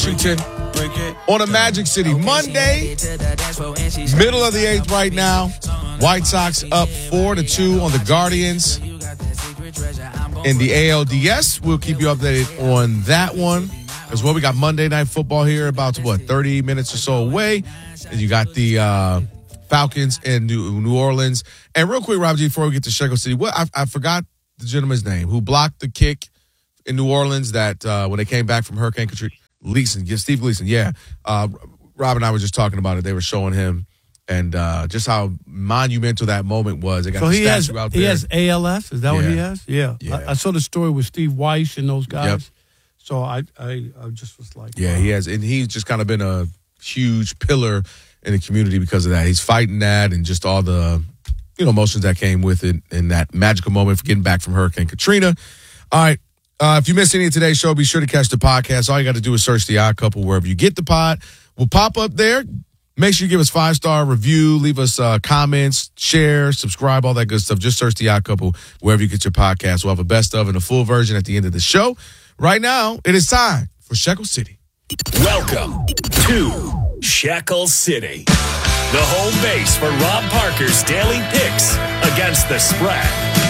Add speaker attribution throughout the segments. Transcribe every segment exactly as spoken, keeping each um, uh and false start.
Speaker 1: Washington on a Magic City Monday, middle of the eighth right now. White Sox up four to two on the Guardians in the A L D S. We'll keep you updated on that one as well. We got Monday Night Football here about, what, thirty minutes or so away. And you got the uh, Falcons in New, New Orleans. And real quick, Rob G, before we get to Shekel City, what I, I forgot the gentleman's name who blocked the kick in New Orleans that uh, when they came back from Hurricane Katrina. Leeson, yeah, Steve Leeson, yeah. Uh, Rob and I were just talking about it. They were showing him and uh, just how monumental that moment was. They got
Speaker 2: so
Speaker 1: the
Speaker 2: he
Speaker 1: statue
Speaker 2: has,
Speaker 1: out there.
Speaker 2: He has A L S? Is that
Speaker 1: yeah.
Speaker 2: what he has? Yeah.
Speaker 1: yeah.
Speaker 2: I, I saw the story with Steve Weiss and those guys.
Speaker 1: Yep.
Speaker 2: So I, I, I just was like,
Speaker 1: yeah,
Speaker 2: wow.
Speaker 1: he has. And he's just kind of been a huge pillar in the community because of that. He's fighting that and just all the, you know, emotions that came with it in that magical moment for getting back from Hurricane Katrina. All right. Uh, if you missed any of today's show, be sure to catch the podcast. All you got to do is search The Odd Couple wherever you get the pod. We'll pop up there. Make sure you give us five-star review, leave us uh, comments, share, subscribe, all that good stuff. Just search The Odd Couple wherever you get your podcast. We'll have a best of and a full version at the end of the show. Right now, it is time for Shekel City.
Speaker 3: Welcome to Shekel City, the home base for Rob Parker's daily picks against the spread.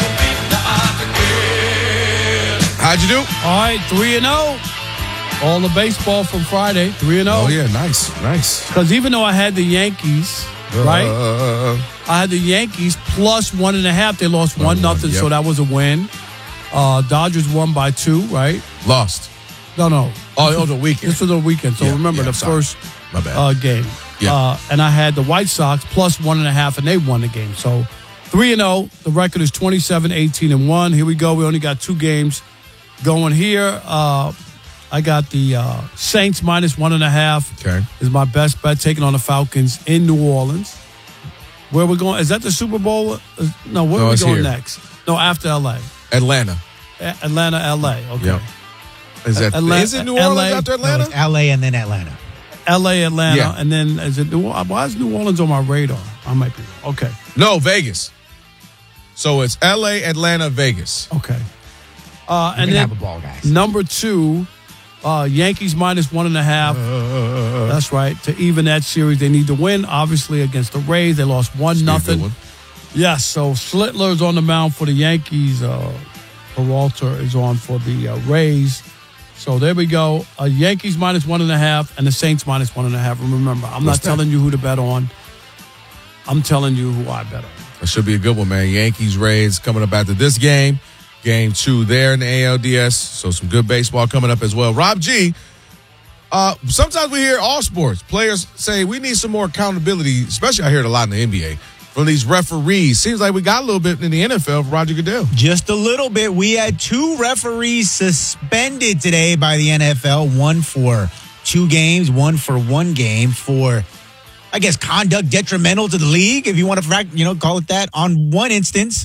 Speaker 1: How'd you do?
Speaker 2: All right, three and oh. All the baseball from Friday, three and oh.
Speaker 1: Oh, yeah, nice, nice.
Speaker 2: Because even though I had the Yankees,
Speaker 1: Uh,
Speaker 2: right? I had the Yankees plus one and a half. They lost one, one nothing, yep. So that was a win. Uh, Dodgers won by two, right?
Speaker 1: Lost.
Speaker 2: No, no.
Speaker 1: Oh, it was a weekend.
Speaker 2: This was a weekend. So
Speaker 1: yeah,
Speaker 2: remember
Speaker 1: yeah,
Speaker 2: the
Speaker 1: sorry.
Speaker 2: first
Speaker 1: My bad.
Speaker 2: Uh, game.
Speaker 1: Yeah.
Speaker 2: Uh, and I had the White Sox plus one and a half, and they won the game. So three and oh. The record is twenty-seven, eighteen, and one. Here we go. We only got two games going here. Uh, I got the uh, Saints minus one and a half.
Speaker 1: Okay.
Speaker 2: Is my best bet, taking on the Falcons in New Orleans. Where we're going? Is that the Super Bowl? No, where
Speaker 1: no,
Speaker 2: are we going
Speaker 1: here.
Speaker 2: next? No, after L A.
Speaker 1: Atlanta.
Speaker 2: A- Atlanta, L A. Okay.
Speaker 1: Yep. Is that
Speaker 2: Atlanta,
Speaker 1: is it New Orleans
Speaker 2: L A?
Speaker 1: after Atlanta?
Speaker 4: No, it's L A and then Atlanta.
Speaker 2: L A, Atlanta,
Speaker 1: Yeah.
Speaker 2: and then is it New Orleans? Why is New Orleans on my radar? I might be wrong. Okay.
Speaker 1: No, Vegas. So it's L A, Atlanta, Vegas.
Speaker 2: Okay. Uh,
Speaker 4: You
Speaker 2: and
Speaker 4: can
Speaker 2: then
Speaker 4: have a ball, guys.
Speaker 2: number two, uh, Yankees minus one and a half.
Speaker 1: Uh,
Speaker 2: That's right. To even that series, they need to win. Obviously, against the Rays, they lost one nothing. Yes. So Slitler's on the mound for the Yankees. Uh, Peralta is on for the uh, Rays. So there we go. Uh, Yankees minus one and a half, and the Saints minus one and a half. And remember, I'm
Speaker 1: What's
Speaker 2: not
Speaker 1: that?
Speaker 2: telling you who to bet on. I'm telling you who I bet on.
Speaker 1: That should be a good one, man. Yankees, Rays coming up after this game. Game two there in the A L D S. So some good baseball coming up as well. Rob G, uh, sometimes we hear all sports players say we need some more accountability, especially I hear it a lot in the N B A, from these referees. Seems like we got a little bit in the N F L for Roger Goodell.
Speaker 4: Just a little bit. We had two referees suspended today by the N F L. One for two games, one for one game for, I guess, conduct detrimental to the league, if you want to, you know, call it that. On one instance,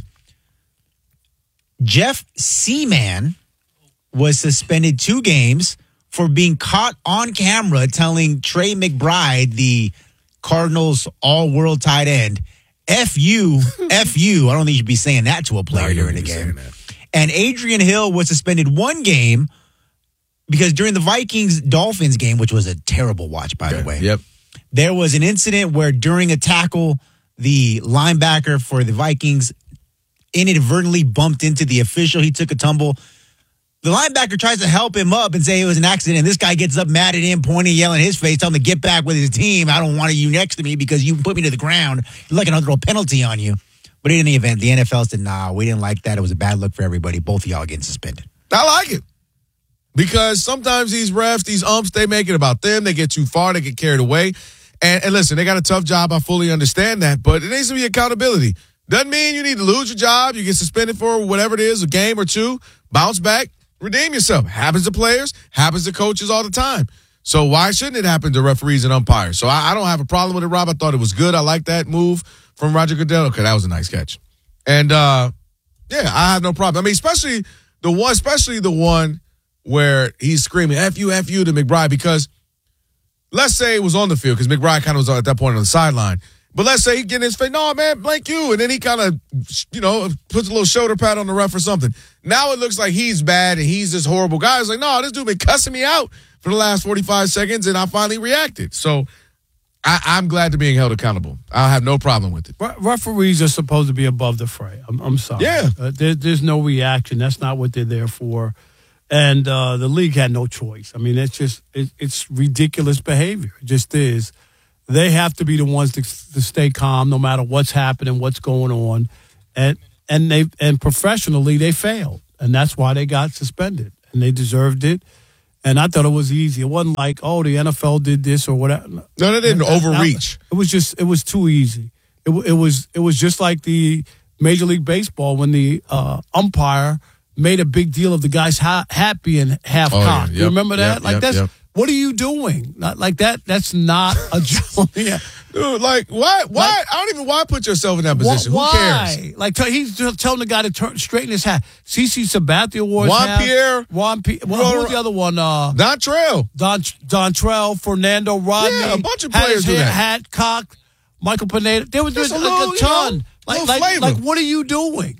Speaker 4: Jeff Seaman was suspended two games for being caught on camera telling Trey McBride, the Cardinals all-world tight end, F you, F you. I don't think you should be saying that to a player
Speaker 1: No, you
Speaker 4: during the
Speaker 1: don't be
Speaker 4: game.
Speaker 1: saying that.
Speaker 4: And Adrian Hill was suspended one game because during the Vikings-Dolphins game, which was a terrible watch, by
Speaker 1: Okay.
Speaker 4: the way,
Speaker 1: Yep.
Speaker 4: there was an incident where during a tackle, the linebacker for the Vikings inadvertently bumped into the official. He took a tumble. The linebacker tries to help him up and say it was an accident, and this guy gets up mad at him, pointing, yelling in his face, telling him to get back with his team. I don't want you next to me because you put me to the ground. You're like another penalty on you. But in any event, the N F L said, nah, we didn't like that. It was a bad look for everybody. Both of y'all getting suspended.
Speaker 1: I like it. Because sometimes these refs, these umps, they make it about them. They get too far. They get carried away. And, and listen, they got a tough job. I fully understand that. But it needs to be accountability. Doesn't mean you need to lose your job. You get suspended for whatever it is, a game or two. Bounce back. Redeem yourself. Happens to players. Happens to coaches all the time. So why shouldn't it happen to referees and umpires? So I, I don't have a problem with it, Rob. I thought it was good. I like that move from Roger Goodell. Okay, that was a nice catch. And, uh, yeah, I have no problem. I mean, especially the one, especially the one where he's screaming, F you, F you to McBride, because let's say it was on the field, because McBride kind of was at that point on the sideline. But let's say he get in his face, no, man, blank you. And then he kind of, you know, puts a little shoulder pad on the ref or something. Now it looks like he's bad and he's this horrible guy. It's like, no, this dude been cussing me out for the last forty-five seconds, and I finally reacted. So I, I'm glad to being held accountable. I have no problem with it.
Speaker 2: Re- referees are supposed to be above the fray. I'm, I'm sorry.
Speaker 1: Yeah.
Speaker 2: Uh, there, there's no reaction. That's not what they're there for. And uh, the league had no choice. I mean, it's just, it, it's ridiculous behavior. It just is. They have to be the ones to, to stay calm no matter what's happening, what's going on. And and they and professionally, they failed. And that's why they got suspended. And they deserved it. And I thought it was easy. It wasn't like, oh, the N F L did this or whatever.
Speaker 1: No, they didn't
Speaker 2: and,
Speaker 1: overreach.
Speaker 2: It was just, it was too easy. It, it was it was just like the Major League Baseball when the uh, umpire made a big deal of the guy's hat, hat being half
Speaker 1: oh,
Speaker 2: cocked.
Speaker 1: Yeah. Yep,
Speaker 2: You remember that?
Speaker 1: Yep,
Speaker 2: like
Speaker 1: yep,
Speaker 2: that's
Speaker 1: yep.
Speaker 2: What are you doing? Not like that. That's not a joke. Yeah.
Speaker 1: Dude, like, why? Why?
Speaker 2: Like,
Speaker 1: I don't even why put yourself in that position.
Speaker 2: Why?
Speaker 1: Who cares?
Speaker 2: Like, t- he's just telling the guy to turn, straighten his hat. CeCe Sabathia was
Speaker 1: Juan
Speaker 2: half,
Speaker 1: Pierre.
Speaker 2: Juan Pierre. Well, who was the other one? Uh,
Speaker 1: Dontrell.
Speaker 2: Don Dontrell, Fernando Rodney.
Speaker 1: Yeah, a bunch of
Speaker 2: had
Speaker 1: players
Speaker 2: his
Speaker 1: do
Speaker 2: hat,
Speaker 1: that.
Speaker 2: hat cocked. Michael Pineda. There was
Speaker 1: Just
Speaker 2: just
Speaker 1: a
Speaker 2: like
Speaker 1: little,
Speaker 2: a ton.
Speaker 1: you know,
Speaker 2: like,
Speaker 1: little
Speaker 2: like,
Speaker 1: flavor.
Speaker 2: like, what are you doing?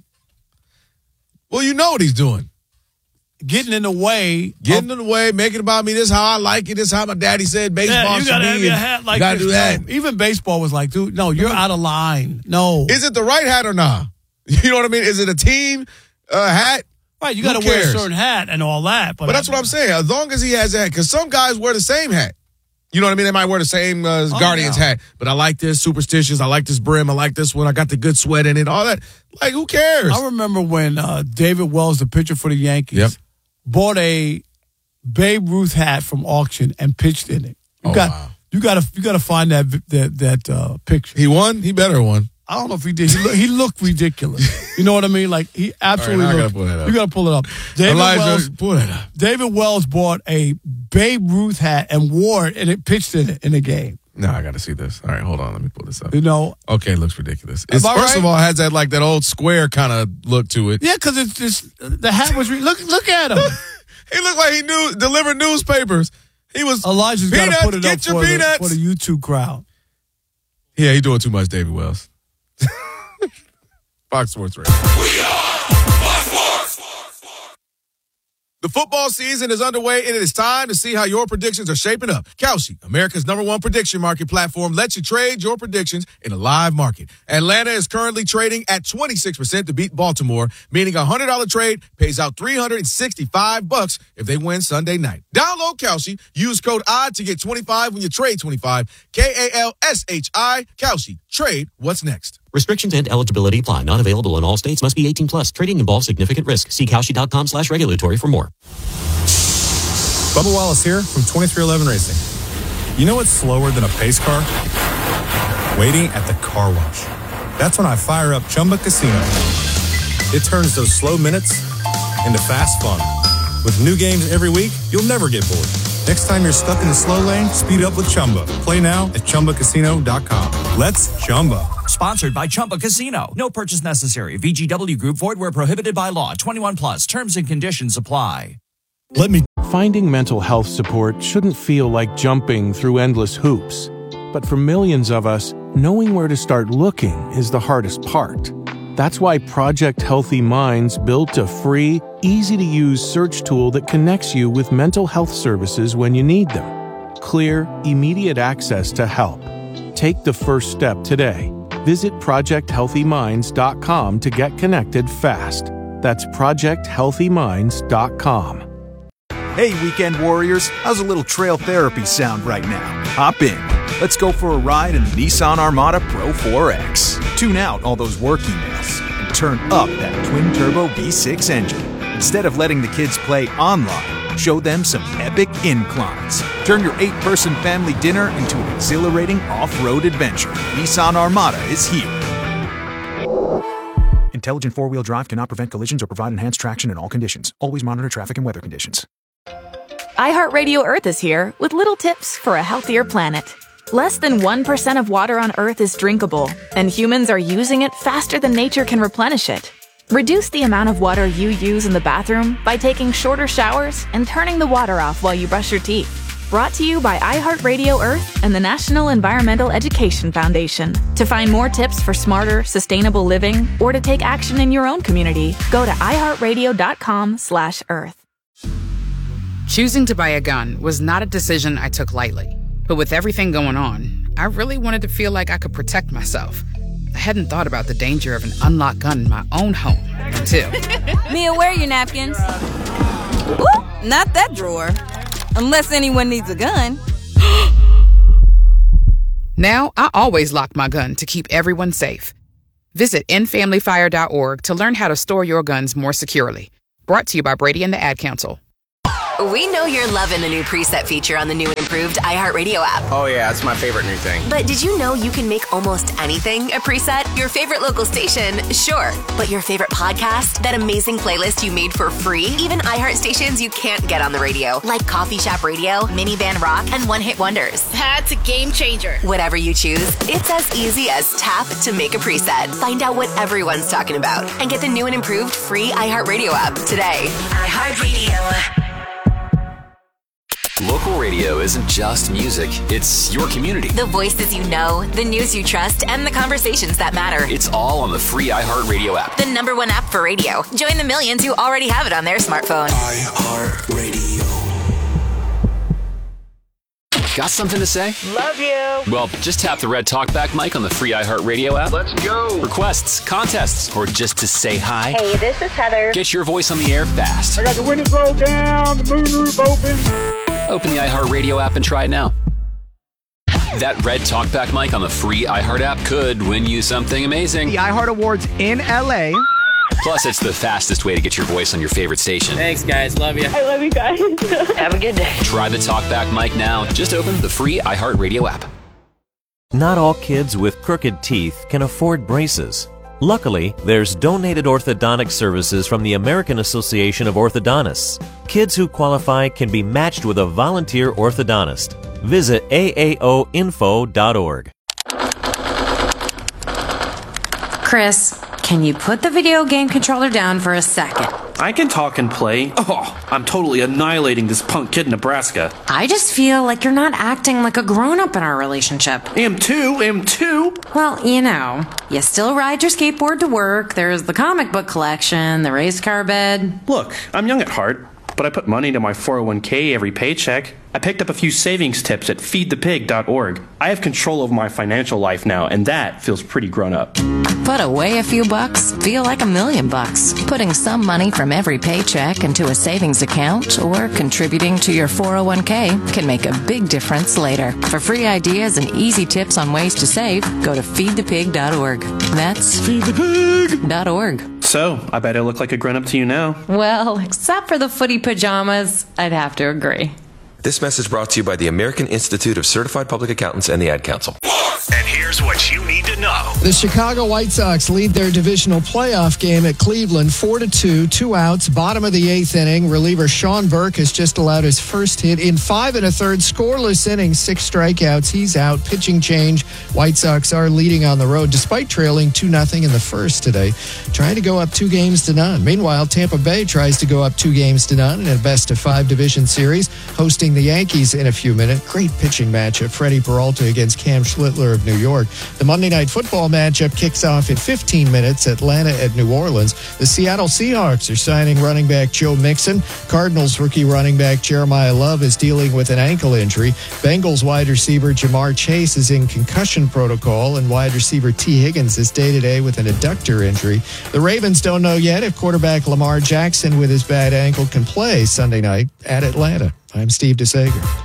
Speaker 1: Well, you know what he's doing.
Speaker 2: Getting in the way.
Speaker 1: Getting in the way, making about me. This is how I like it. This is how my daddy said baseball
Speaker 2: Yeah, you
Speaker 1: should
Speaker 2: gotta
Speaker 1: be.
Speaker 2: have your hat like
Speaker 1: you gotta
Speaker 2: this.
Speaker 1: do that.
Speaker 2: No, even baseball was like, dude, no, you're out of line. No.
Speaker 1: Is it the right hat or not? You know what I mean? Is it a team uh, hat?
Speaker 2: Right, you
Speaker 1: Who
Speaker 2: got to wear a
Speaker 1: cares?
Speaker 2: certain hat and all that. But,
Speaker 1: But that's what I'm saying. As long as he has that, because some guys wear the same hat. You know what I mean? They might wear the same uh,
Speaker 2: Oh,
Speaker 1: Guardians
Speaker 2: yeah.
Speaker 1: hat. But I like this, superstitious. I like this brim. I like this one. I got the good sweat in it. All that. Like, who cares?
Speaker 2: I remember when uh, David Wells, the pitcher for the Yankees,
Speaker 1: Yep.
Speaker 2: bought a Babe Ruth hat from auction and pitched in it. You
Speaker 1: Oh,
Speaker 2: got
Speaker 1: wow.
Speaker 2: you got to you got to find that that that uh, picture.
Speaker 1: He won? He better won.
Speaker 2: I don't know if he did. He, look, he looked ridiculous. You know what I mean? Like he absolutely.
Speaker 1: All right, now I
Speaker 2: looked,
Speaker 1: gotta pull that up.
Speaker 2: You got to pull it up. David
Speaker 1: Elijah,
Speaker 2: Wells,
Speaker 1: pull that up.
Speaker 2: David Wells bought a Babe Ruth hat and wore it, and it pitched in it in a game.
Speaker 1: No, I got to see this. All right, hold on. Let me pull this up.
Speaker 2: You know?
Speaker 1: Okay, it looks ridiculous. It's,
Speaker 2: I
Speaker 1: first
Speaker 2: right?
Speaker 1: of all, it has that like that old square kind of look to it.
Speaker 2: Yeah, because it's just the hat was. Re- look, look at him.
Speaker 1: He looked like he knew delivered newspapers. He was
Speaker 2: Elijah's got to
Speaker 1: peanuts,
Speaker 2: put it up
Speaker 1: get your
Speaker 2: for the,
Speaker 1: peanuts.
Speaker 2: for the YouTube crowd.
Speaker 1: Yeah, he doing too much, David Wells. Fox Sports Radio.
Speaker 3: We are Fox Sports.
Speaker 1: The football season is underway, and it is time to see how your predictions are shaping up. Kalshi, America's number one prediction market platform, lets you trade your predictions in a live market. Atlanta is currently trading at twenty-six percent to beat Baltimore, meaning a one hundred dollars trade pays out three hundred sixty-five bucks if they win Sunday night. Download Kalshi, use code O D D to get twenty-five when you trade twenty-five. K A L S H I, Kalshi. Trade what's next.
Speaker 5: Restrictions and eligibility apply. Not available in all states. Must be eighteen plus. Trading involves significant risk. See Kalshi.com slash regulatory for more.
Speaker 6: Bubba Wallace here from twenty-three eleven Racing. You know what's slower than a pace car? Waiting at the car wash. That's when I fire up Chumba Casino. It turns those slow minutes into fast fun. With new games every week, you'll never get bored. Next time you're stuck in the slow lane, speed up with Chumba. Play now at Chumba Casino dot com. Let's Chumba.
Speaker 7: Sponsored by Chumba Casino. No purchase necessary. V G W Group. Void where prohibited by law. twenty-one plus. Terms and conditions apply.
Speaker 2: Let me.
Speaker 8: Finding mental health support shouldn't feel like jumping through endless hoops. But for millions of us, knowing where to start looking is the hardest part. That's why Project Healthy Minds built a free, easy-to-use search tool that connects you with mental health services when you need them. Clear, immediate access to help. Take the first step today. Visit project healthy minds dot com to get connected fast. That's project healthy minds dot com.
Speaker 9: Hey, weekend warriors, how's a little trail therapy sound right now? Hop in. Let's go for a ride in the Nissan Armada Pro four X. Tune out all those work emails and turn up that twin-turbo V six engine. Instead of letting the kids play online, show them some epic inclines. Turn your eight-person family dinner into an exhilarating off-road adventure. Nissan Armada is here. Intelligent four-wheel drive cannot prevent collisions or provide enhanced traction in all conditions. Always monitor traffic and weather conditions.
Speaker 10: iHeartRadio Earth is here with little tips for a healthier planet. Less than one percent of water on Earth is drinkable, and humans are using it faster than nature can replenish it. Reduce the amount of water you use in the bathroom by taking shorter showers and turning the water off while you brush your teeth. Brought to you by iHeartRadio Earth and the National Environmental Education Foundation. To find more tips for smarter, sustainable living or to take action in your own community, go to iHeartRadio.com slash earth.
Speaker 11: Choosing to buy a gun was not a decision I took lightly. But with everything going on, I really wanted to feel like I could protect myself. I hadn't thought about the danger of an unlocked gun in my own home until...
Speaker 12: Mia, where are your napkins? Ooh, not that drawer. Unless anyone needs a gun.
Speaker 11: Now, I always lock my gun to keep everyone safe. Visit end family fire dot org to learn how to store your guns more securely. Brought to you by Brady and the Ad Council.
Speaker 13: We know you're loving the new preset feature on the new and improved iHeartRadio app.
Speaker 14: Oh, yeah, it's my favorite new thing.
Speaker 13: But did you know you can make almost anything a preset? Your favorite local station, sure. But your favorite podcast? That amazing playlist you made for free? Even iHeart stations you can't get on the radio, like Coffee Shop Radio, Minivan Rock, and One Hit Wonders.
Speaker 15: That's a game changer.
Speaker 13: Whatever you choose, it's as easy as tap to make a preset. Find out what everyone's talking about and get the new and improved free iHeartRadio app today.
Speaker 15: iHeartRadio.
Speaker 16: Local radio isn't just music, it's your community.
Speaker 13: The voices you know, the news you trust, and the conversations that matter.
Speaker 16: It's all on the free iHeartRadio app.
Speaker 13: The number one app for radio. Join the millions who already have it on their smartphone.
Speaker 16: iHeartRadio. Got something to say?
Speaker 15: Love you.
Speaker 16: Well, just tap the red talkback mic on the free iHeartRadio app.
Speaker 14: Let's go.
Speaker 16: Requests, contests, or just to say hi.
Speaker 15: Hey, this is Heather.
Speaker 16: Get your voice on the air fast.
Speaker 17: I got the windows rolled down, the moonroof open.
Speaker 16: Open the iHeartRadio app and try it now. That red talkback mic on the free iHeart app could win you something amazing.
Speaker 18: The iHeart Awards in L A.
Speaker 16: Plus, it's the fastest way to get your voice on your favorite station.
Speaker 19: Thanks, guys. Love you.
Speaker 15: I love you guys. Have a good day.
Speaker 16: Try the talkback mic now. Just open the free iHeartRadio app.
Speaker 20: Not all kids with crooked teeth can afford braces. Luckily, there's donated orthodontic services from the American Association of Orthodontists. Kids who qualify can be matched with a volunteer orthodontist. Visit A A O info dot org.
Speaker 21: Chris, can you put the video game controller down for a second?
Speaker 19: I can talk and play. Oh, I'm totally annihilating this punk kid in Nebraska.
Speaker 21: I just feel like you're not acting like a grown-up in our relationship.
Speaker 19: Am too, am too.
Speaker 21: Well, you know, you still ride your skateboard to work, there's the comic book collection, the race car bed.
Speaker 19: Look, I'm young at heart, but I put money into my four oh one k every paycheck. I picked up a few savings tips at feed the pig dot org. I have control of my financial life now, and that feels pretty grown up.
Speaker 22: Put away a few bucks, feel like a million bucks. Putting some money from every paycheck into a savings account or contributing to your four oh one k can make a big difference later. For free ideas and easy tips on ways to save, go to feed the pig dot org. That's feed the pig dot org.
Speaker 19: So, I bet I look like a grown-up to you now.
Speaker 21: Well, except for the footy pajamas, I'd have to agree.
Speaker 23: This message brought to you by the American Institute of Certified Public Accountants and the Ad Council.
Speaker 3: And here's what you need to know.
Speaker 24: The Chicago White Sox lead their divisional playoff game at Cleveland four to two, two outs, bottom of the eighth inning. Reliever Sean Burke has just allowed his first hit in five and a third scoreless innings, six strikeouts. He's out. Pitching change. White Sox are leading on the road despite trailing two nothing in the first today, trying to go up two games to none. Meanwhile, Tampa Bay tries to go up two games to none in a best of five division series, hosting the Yankees in a few minutes. Great pitching matchup. Freddie Peralta against Cam Schlittler of New York. The Monday Night Football matchup kicks off in fifteen minutes. Atlanta at New Orleans. The Seattle Seahawks are signing running back Joe Mixon. Cardinals rookie running back Jeremiah Love is dealing with an ankle injury. Bengals wide receiver Jamar Chase is in concussion protocol, and wide receiver T. Higgins is day-to-day with an adductor injury. The Ravens don't know yet if quarterback Lamar Jackson with his bad ankle can play Sunday night at Atlanta. I'm Steve DeSager.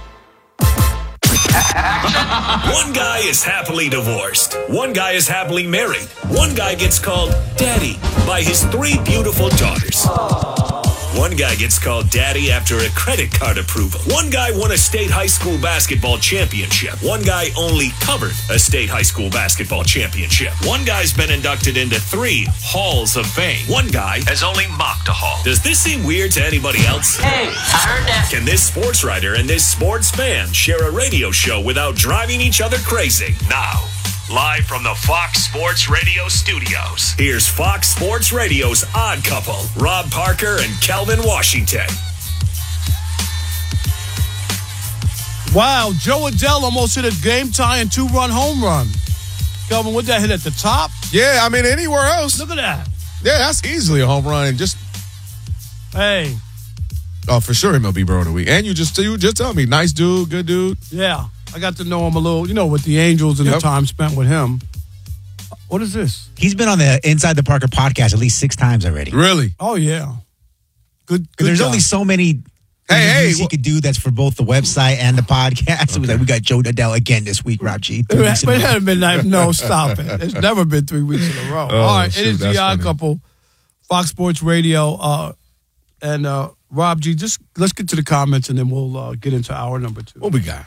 Speaker 3: One guy is happily divorced. One guy is happily married. One guy gets called daddy by his three beautiful daughters. One guy gets called daddy after a credit card approval. One guy won a state high school basketball championship. One guy only covered a state high school basketball championship. One guy's been inducted into three halls of fame. One guy has only mocked a hall. Does this seem weird to anybody else?
Speaker 15: Hey, I heard that.
Speaker 3: Can this sports writer and this sports fan share a radio show without driving each other crazy? Now, live from the Fox Sports Radio studios, here's Fox Sports Radio's Odd Couple, Rob Parker and Calvin Washington.
Speaker 2: Wow, Joe Adele almost hit a game-tying two-run home run. Kelvin, what that hit at the top?
Speaker 1: Yeah, I mean, anywhere else.
Speaker 2: Look at that.
Speaker 1: Yeah, that's easily a home run. Just
Speaker 2: Hey.
Speaker 1: Oh, for sure, M L B Bro of the Week. And you just you just tell me, nice dude, good dude.
Speaker 2: Yeah, I got to know him a little, you know, with the Angels and
Speaker 1: Yep.
Speaker 2: the time spent with him. What is this?
Speaker 4: He's been on the Inside the Parker podcast at least six times already.
Speaker 1: Really?
Speaker 2: Oh, yeah. Good, good
Speaker 4: There's
Speaker 2: job.
Speaker 4: only so many
Speaker 1: Hey, hey,
Speaker 4: interviews he could do that's for both the website and the podcast. It was like, we got Joe Adele again this week, Rob G.
Speaker 2: It hadn't been like, no, stop it. It's never been three weeks in a row.
Speaker 1: Oh,
Speaker 2: All right,
Speaker 1: shoot,
Speaker 2: it is
Speaker 1: that's
Speaker 2: the Odd
Speaker 1: funny.
Speaker 2: Couple, Fox Sports Radio, uh, and uh, Rob G. Just let's get to the comments and then we'll uh, get into hour number two.
Speaker 1: What we got?